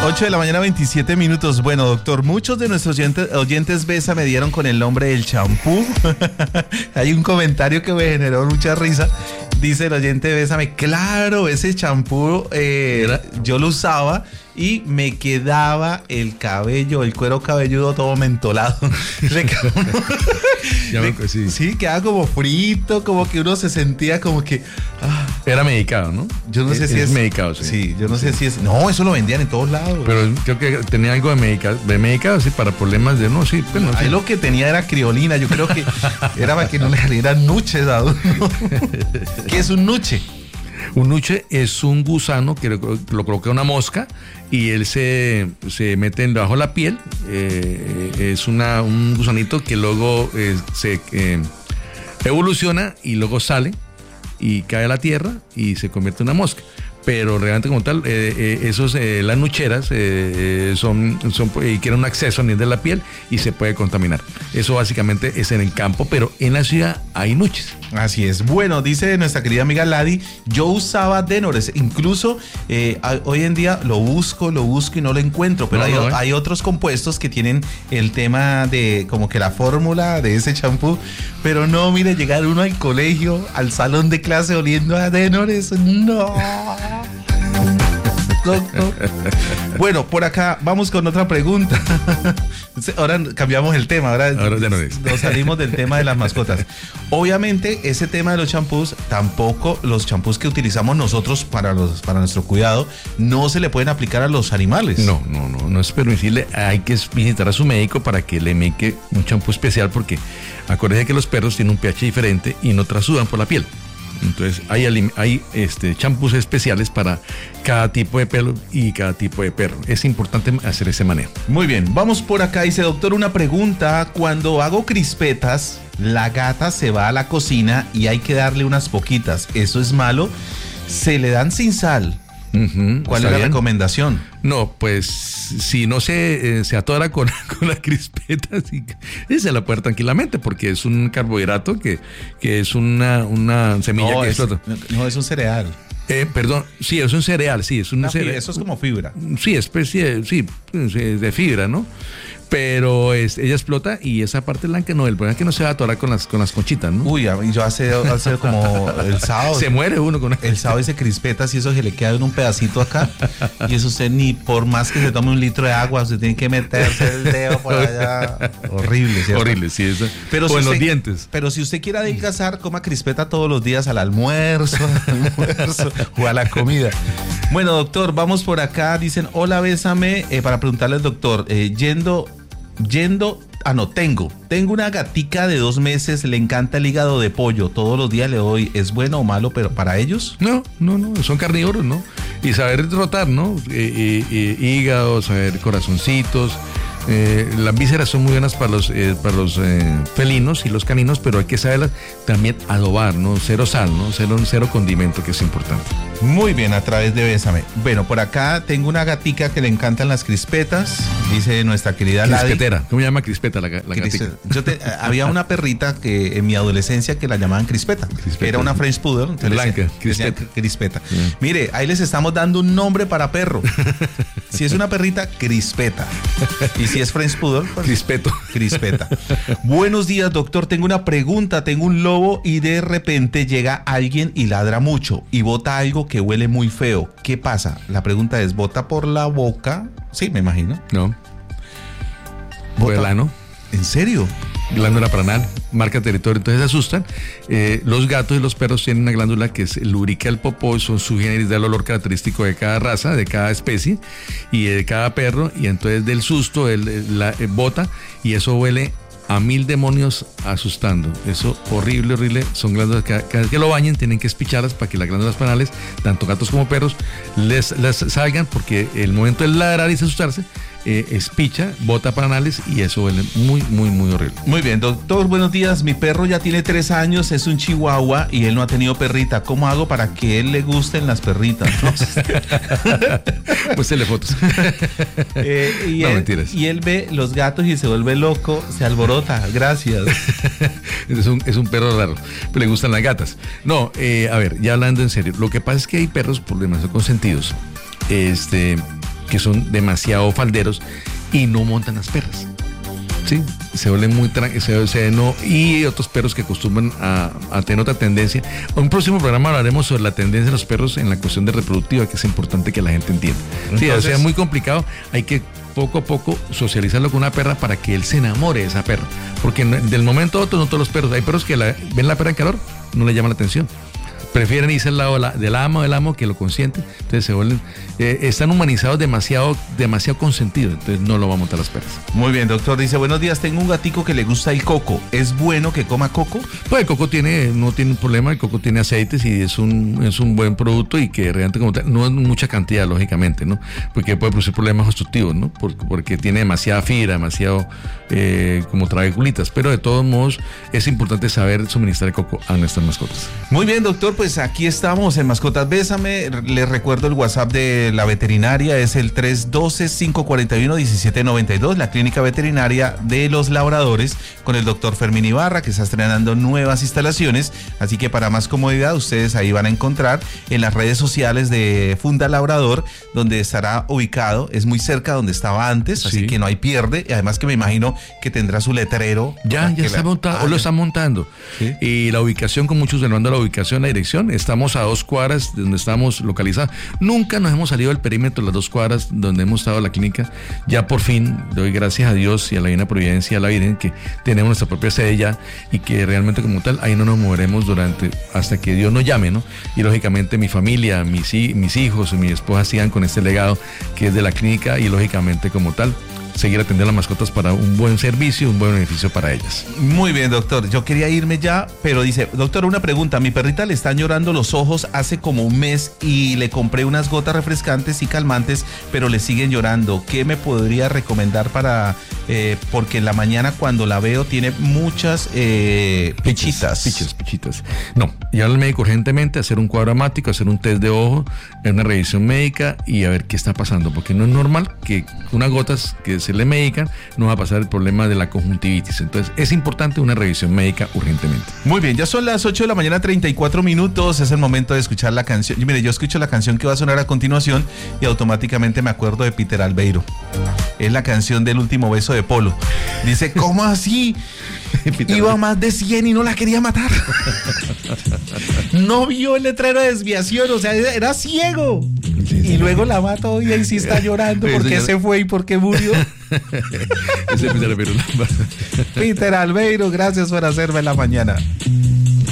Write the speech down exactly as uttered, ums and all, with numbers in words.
ocho de la mañana, veintisiete minutos. Bueno, doctor, muchos de nuestros oyentes, oyentes Besa me dieron con el nombre del champú. Hay un comentario que me generó mucha risa. Dice el oyente Bésame, claro, ese champú eh, yo lo usaba y me quedaba el cabello, el cuero cabelludo todo mentolado. Ya me, sí. sí, quedaba como frito, como que uno se sentía como que... Ah. Era medicado, ¿no? Yo no sé es, si es... es medicado, sí. Sí, yo no sé si es... No, eso lo vendían en todos lados. Pero creo que tenía algo de medicado, de medicado, sí, para problemas de... No, sí, bueno, ahí sí. Lo que tenía era criolina, yo creo que era para que no le salieran nuches a uno. ¿Qué es un nuche? Un nuche es un gusano que lo, lo coloca una mosca y él se, se mete debajo de la piel. Eh, es una, un gusanito que luego eh, se eh, evoluciona y luego sale y cae a la tierra y se convierte en una mosca. Pero realmente como tal, eh, eh, esos, eh, las nucheras eh, son, son y quieren un acceso a nivel de la piel y se puede contaminar. Eso básicamente es en el campo, pero en la ciudad hay nuches. Así es. Bueno, dice nuestra querida amiga Ladi, yo usaba Denores, incluso eh, hoy en día lo busco, lo busco y no lo encuentro, pero no, hay, no, hay otros compuestos que tienen el tema de como que la fórmula de ese champú, pero no, mire, llegar uno al colegio, al salón de clase oliendo a Denores, no. Bueno, por acá vamos con otra pregunta. Ahora cambiamos el tema, ahora, ahora ya no es. Nos salimos del tema de las mascotas. Obviamente ese tema de los champús, tampoco los champús que utilizamos nosotros para los para nuestro cuidado no se le pueden aplicar a los animales. No, no, no, no es permisible. Hay que visitar a su médico para que le meque un champú especial, porque acuérdense que los perros tienen un pH diferente y no trasudan por la piel. Entonces hay, hay este, champús especiales para cada tipo de pelo y cada tipo de perro. Es importante hacer ese manejo. Muy bien, vamos por acá. Dice, doctor, una pregunta. Cuando hago crispetas, la gata se va a la cocina y hay que darle unas poquitas. ¿Eso es malo? Se le dan sin sal. Uh-huh, ¿Cuál es la bien? recomendación? No, pues si no se, eh, se atora con, con la crispeta, sí, se la puede dar tranquilamente, porque es un carbohidrato que, que es una, una semilla no, que es, explota. No, es un cereal. Eh, perdón, sí, es un cereal, sí, es un no, cereal. Eso es como fibra. Sí, especie, sí, de fibra, ¿no? Pero es, ella explota y esa parte blanca no, el problema es que no se va a atorar con las, con las conchitas, ¿no? Uy, yo hace, hace como el sábado. Se muere uno con el sábado dice crispetas y eso se le queda en un pedacito acá. Y eso usted ni por más que se tome un litro de agua, usted tiene que meterse el dedo por allá. Horrible, ¿cierto? Horrible, sí. Eso. Pero o si en usted, los dientes. Pero si usted quiere adelgazar, coma crispeta todos los días al almuerzo, al almuerzo o a la comida. Bueno, doctor, vamos por acá. Dicen, hola, bésame, eh, para preguntarle al doctor, eh, yendo... Yendo, ah no, tengo, tengo una gatica de dos meses, le encanta el hígado de pollo, todos los días le doy, ¿es bueno o malo pero para ellos? No, no, no, son carnívoros, ¿no? Y saber rotar, ¿no? Eh, eh, hígado, saber corazoncitos. Eh, las vísceras son muy buenas para los, eh, para los eh, felinos y los caninos, pero hay que saberlas también adobar, ¿no? Cero sal, ¿no? Cero, cero condimento, que es importante. Muy bien, a través de Bésame. Bueno, por acá tengo una gatica que le encantan las crispetas, dice nuestra querida Ladi. Crispetera, ¿cómo se llama crispeta la, la gatica? Yo te, había una perrita que en mi adolescencia que la llamaban crispeta. Crispeta. Era una French Poodle. Blanca, decía, crispeta. Decía, crispeta. Yeah. Mire, ahí les estamos dando un nombre para perro. Si es una perrita, crispeta. Y si es French Poodle, pues, crispeto. Crispeta. Buenos días, doctor. Tengo una pregunta. Tengo un lobo y de repente llega alguien y ladra mucho y bota algo que huele muy feo. ¿Qué pasa? La pregunta es, ¿bota por la boca? Sí, me imagino. No. Por el ano. ¿En serio? Glándula paranal, marca territorio, entonces se asustan. Eh, los gatos y los perros tienen una glándula que es, lubrica el popó, son subgéneres del olor característico de cada raza, de cada especie y de cada perro, y entonces del susto él, la, eh, bota y eso huele a mil demonios asustando. Eso horrible, horrible. Son glándulas que cada vez que lo bañen tienen que espicharlas para que las glándulas paranales, tanto gatos como perros, les, les salgan, porque el momento de ladrar y asustarse, eh, espicha, bota paranales y eso huele muy, muy, muy horrible. Muy bien, doctor, buenos días. Mi perro ya tiene tres años, es un chihuahua y él no ha tenido perrita. ¿Cómo hago para que él le gusten las perritas? ¿No? Pues le fotos. eh, y no, él, mentiras. Y él ve los gatos y se vuelve loco, se alborota. Gracias. es, un, es un perro raro, pero le gustan las gatas. No, eh, a ver, ya hablando en serio, lo que pasa es que hay perros por demasiado consentidos. Este... que son demasiado falderos y no montan las perras. Sí, se vuelven muy tranquilos, no, y otros perros que acostumbran a, a tener otra tendencia. En un próximo programa hablaremos sobre la tendencia de los perros en la cuestión de reproductiva, que es importante que la gente entienda. Entonces, sí, o sea, es muy complicado, hay que poco a poco socializarlo con una perra para que él se enamore de esa perra, porque del momento a otro no todos los perros, hay perros que la, ven la perra en calor, no le llama la atención. Prefieren irse al lado de la, del amo, del amo que lo consiente, entonces se vuelven, eh, están humanizados demasiado, demasiado consentidos, entonces no lo va a montar las perras. Muy bien, doctor, dice, buenos días, tengo un gatico que le gusta el coco, ¿es bueno que coma coco? Pues el coco tiene, no tiene un problema, el coco tiene aceites y es un, es un buen producto y que realmente como tal, no es mucha cantidad, lógicamente, ¿no? Porque puede producir problemas obstructivos, ¿no? Porque, porque tiene demasiada fibra, demasiado, eh, como trabeculitas, pero de todos modos es importante saber suministrar el coco a nuestras mascotas. Muy bien, doctor, pues aquí estamos en Mascotas Bésame. Les recuerdo el WhatsApp de la veterinaria, es el tres uno dos, cinco cuatro uno, uno siete nueve dos, la clínica veterinaria de Los Labradores, con el doctor Fermín Ibarra, que está estrenando nuevas instalaciones, así que para más comodidad ustedes ahí van a encontrar en las redes sociales de Funda Labrador, donde estará ubicado, es muy cerca donde estaba antes, sí. Así que no hay pierde, y además que me imagino que tendrá su letrero. Ya, ya está la... montado, ah, o lo están montando. ¿Sí? Y la ubicación, con muchos le mando la ubicación, la dirección, estamos a dos cuadras de donde estamos localizados. Nunca nos hemos salido del perímetro de las dos cuadras donde hemos estado en la clínica. Ya por fin doy gracias a Dios y a la Divina Providencia, a la Virgen, que tenemos nuestra propia sede ya y que realmente como tal ahí no nos moveremos durante hasta que Dios nos llame, ¿no? Y lógicamente mi familia, mis, mis hijos y mi esposa sigan con este legado que es de la clínica y lógicamente como tal seguir atendiendo a las mascotas para un buen servicio, un buen beneficio para ellas. Muy bien, doctor. Yo quería irme ya, pero dice, doctor, una pregunta. A mi perrita le están llorando los ojos hace como un mes y le compré unas gotas refrescantes y calmantes, pero le siguen llorando. ¿Qué me podría recomendar para...? Eh, porque en la mañana cuando la veo tiene muchas eh, pichitas. Pichas, pichitas. No, ir al médico urgentemente, hacer un cuadro amático, hacer un test de ojo, una revisión médica y a ver qué está pasando, porque no es normal que unas gotas que se le medican no va a pasar el problema de la conjuntivitis. Entonces es importante una revisión médica urgentemente. Muy bien, ya son las ocho de la mañana, treinta y cuatro minutos, es el momento de escuchar la canción. Y mire, yo escucho la canción que va a sonar a continuación y automáticamente me acuerdo de Peter Albeiro. Es la canción del último beso de Polo. Dice, ¿cómo así? Iba a más de cien y no la quería matar. No vio el letrero de desviación, o sea, era ciego. Sí, sí. Y luego la mató y ahí sí está llorando. ¿Por qué se fue y por qué murió? Ese Peter Albeiro. Peter Albeiro, gracias por hacerme la mañana.